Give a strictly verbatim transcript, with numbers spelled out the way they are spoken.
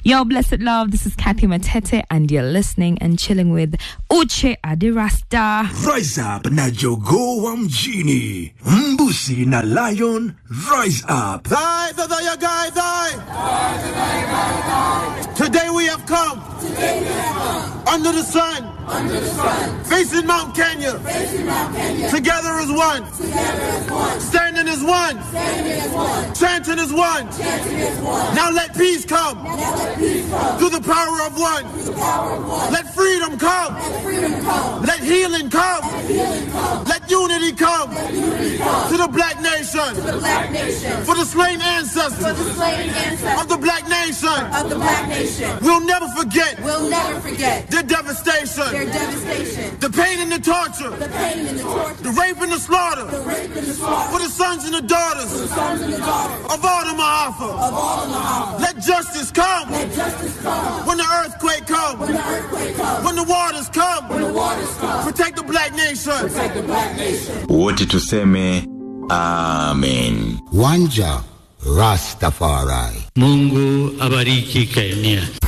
Yo, blessed love, this is Kathy Matete, and you're listening and chilling with Uche Adirasta. Rise up na jogo wa mjini, mbusi na lion, rise up. Thy, the, the, your guy, thy. Today we have come. Today we have come. Under the sun. Under the sun. Facing Mount Kenya. Facing Mount Kenya. Together as one. Together as one. Standing as one. Standing as one. Chanting as one. Chanting as one. Now let peace come. Now let peace come. Through the power of one. Through the power of one. Let freedom come. Let freedom come. Let healing come. Let healing come. Let unity come. Let unity come. To the black nation. To the black nation. For the slain ancestors. For the slain ancestors. Of the black nation. Of the black nation. We'll never forget. We'll never forget. The devastation. Their devastation. The pain and the torture. The pain and the torture. The rape and the slaughter. The rape and the slaughter. For the sons and the daughters. For the sons and the daughters. Of all the Mahafa. Of all the Mahafa. Let justice come. Let justice come. When the earthquake comes. When the earthquake comes. When the waters come. When the waters come. Protect the black nation. Protect the black nation. Wote tuseme amen. Wanja Rastafari. Mungu abariki Kenya.